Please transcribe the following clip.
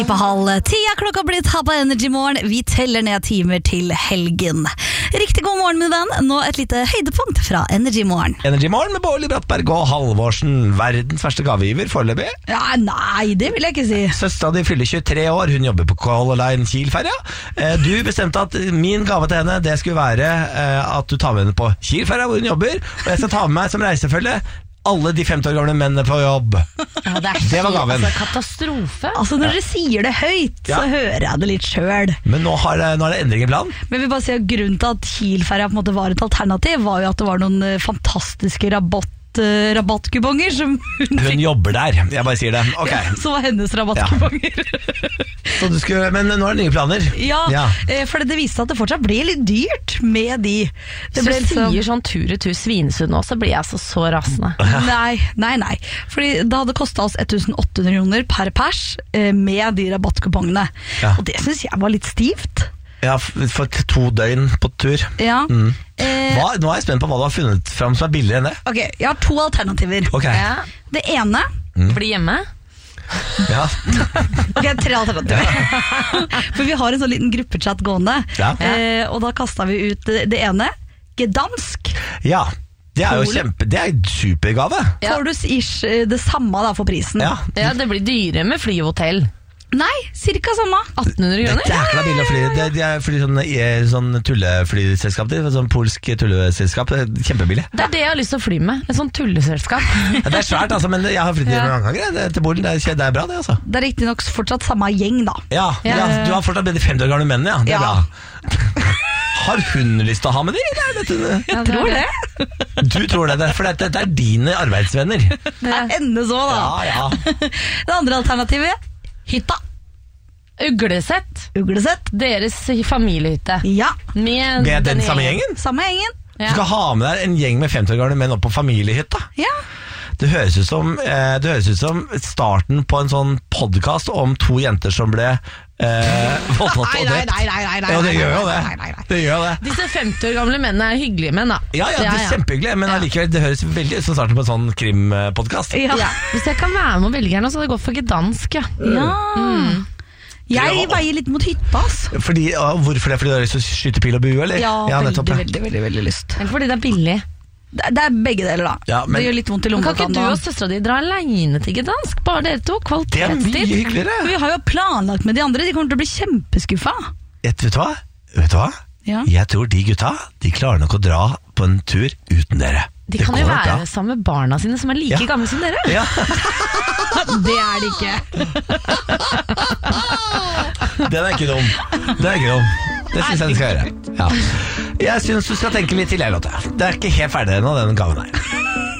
På 9:30 klokka blitt her på Energy Morgen. Vi teller ned timer til helgen. Riktig god morgen, min venn. Nå et lite høydepunkt fra Energy Morgen. Energy Morgen med Bårli Brattberg og Halvorsen. Verdens verste gavegiver foreløpig. Ja, nei, det vil jeg ikke si. Søstera di fyller 23 år. Hun jobber på Color Line Kiel-ferja. Du bestemte at min gave til henne det skulle være at du tar med henne på Kiel-ferja hvor hun jobber. Og jeg skal ta med meg som reisefølge alle de 50 år gamle mennene på jobb. Ja, det var gaven. Katastrofe. Altså Når dere sier det høyt, så hører jeg det litt selv. Men nå er det endring i planen. Men vi bare sier at grunnen til at Kiel-ferja på en måte var et alternativ, var jo at det var noen fantastiske rabattkuponger som hun jobber der, jeg bare sier det. Okay. Ja, så var hennes rabattkuponger. Ja. Men nå er det nye planer. Ja. For det viste seg at det fortsatt ble litt dyrt med de. Det ble sier sånn tur-retur Svinesund nå, så blir jeg så rasende. Nei. Fordi det hadde kostet oss 1800 kroner per pers med de rabattkupongene. Ja. Og det synes jeg var litt stivt. Ja, for 2 døgn på tur. Ja. Nå er jeg spent på hva du har funnet frem som er billigere enn det. Ok, jeg har 2 alternativer. Okay. Ja. Det ene bli hjemme. Ja. Ok, 3 alternativer. For vi har en sånn liten gruppechat gående. Ja. Og da kastet vi ut det ene. Gdansk. Ja, det er jo det er en supergave. Ja. Får du det samme da for prisen? Ja, det blir dyrere med flyhotell. Nei, cirka samme. 1800 kroner? Det er jækla billig å fly. Det er fordi sånn tulleflyselskap, sånn polsk tulleselskap, kjempebillig. Det er det jeg har lyst til å fly med, et sånt tulleselskap. Ja, det er svært, altså, men jeg har flyttet mange ganger til Polen. Det er bra, det, altså. Det er riktig nok fortsatt samme gjeng, da. Ja, du har fortsatt med de 50 år gamle mennene, ja. Det er bra. Har hun lyst til å ha med de? Jeg tror det. Du tror det, for dette er dine arbeidsvenner. Det er enda så, da. Ja. Det andre alternativet, hytta. Uglesett. Deres familiehytte. Ja. Med den samme gjengen? Samme gjengen. Du skal ha med deg en gjeng med 50 år gamle menn opp på familiehytta? Ja. Det høres ut som starten på en sånn podcast om 2 jenter som ble voldtatt og drept. Nei. Ja, det gjør jo det. Disse 50 år gamle mennene er hyggelige menn, da. Ja, det er kjempehyggelige, men allikevel, det høres veldig ut som starten på en sånn krimpodcast. Ja. Hvis jeg kan være med og velge her nå, så hadde det gått for Gdansk, ja. Jeg veier litt mot hytta, ass. Hvorfor det? Fordi du har lyst til å skyte pil og bue, eller? Ja, veldig lyst. Eller fordi det er billig. Det er begge deler, da. Ja, men, det gjør litt vondt i lommeboka. Kan ikke du og søstera di dra alene til Gdansk? Bare dere to? Kvalitetstid. Det er mye hyggeligere. Vi har jo planlagt med de andre. De kommer til å bli kjempeskuffa. Vet du hva? Ja. Jeg tror de gutta de klarer nok å dra på en tur uten dere. De kan jo være sammen med barna sine som er like gamle som dere. Ja. Det er de ikke. Den er ikke dum. Det synes jeg du skal gjøre. Ja. Jeg synes du skal tenke litt til, Lotte. Det er ikke helt ferdig ennå, denne gaven her.